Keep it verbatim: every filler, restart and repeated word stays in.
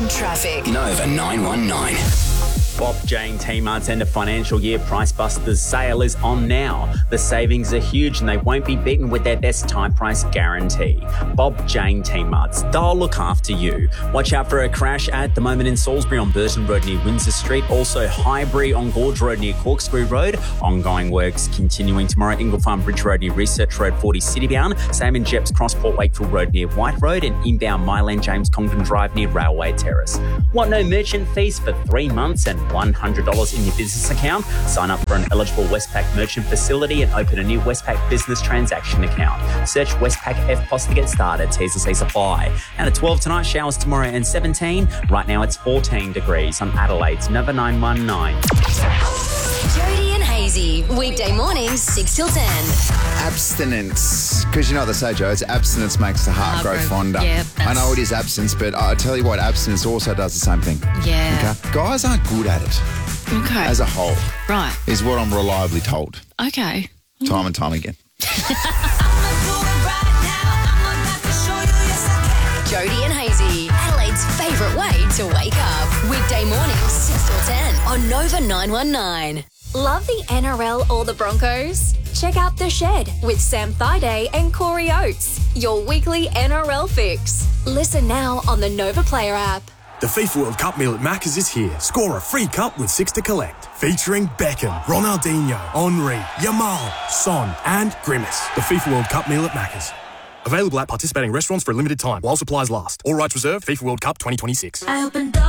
traffic. Nova nine one nine. Bob Jane T-Mart's end of financial year Price Busters sale is on now. The savings are huge and they won't be beaten with their best time price guarantee. Bob Jane T-Mart's, they'll look after you. Watch out for a crash at the moment in Salisbury on Burton Road near Windsor Street. Also Highbury on Gorge Road near Corkscrew Road. Ongoing works continuing tomorrow. Ingle Farm Bridge Road near Research Road forty citybound. Same in Jeps Cross Port Wakefield Road near White Road and inbound Myland James Congdon Drive near Railway Terrace. Want no merchant fees for three months and one hundred dollars in your business account? Sign up for an eligible Westpac merchant facility and open a new Westpac business transaction account. Search Westpac F P O S to get started. T's and C's apply. And at twelve tonight, showers tomorrow and seventeen. Right now it's fourteen degrees on Adelaide's Nova nine one nine. Jody and Hazy, weekday mornings, six till ten. Abstinence. Because you know what they say, Joe, it's abstinence makes the heart Heart grow grow- fonder. yeah, I know that's- it is abstinence, but I tell you what, abstinence also does the same thing. Yeah. Okay? Guys aren't good at it Okay. as a whole, Right. is what I'm reliably told, Okay. time and time again. Jody and Hazy, Adelaide's favourite way to wake up. Weekday mornings, six till ten on Nova nine one nine. Love the N R L or the Broncos? Check out The Shed with Sam Thaiday and Corey Oates, your weekly N R L fix. Listen now on the Nova Player app. The FIFA World Cup meal at Macca's is here. Score a free cup with six to collect. Featuring Beckham, Ronaldinho, Henry, Yamal, Son and Grimace. The FIFA World Cup meal at Macca's. Available at participating restaurants for a limited time while supplies last. All rights reserved. FIFA World Cup twenty twenty-six.